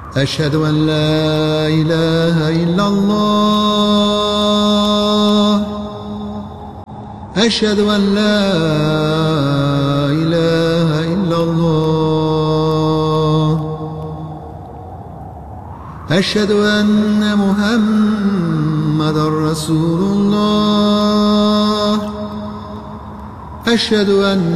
أشهد أن لا إله إلا الله. أشهد أن لا إله إلا الله. أشهد أن محمدًا رسول الله. أشهد أن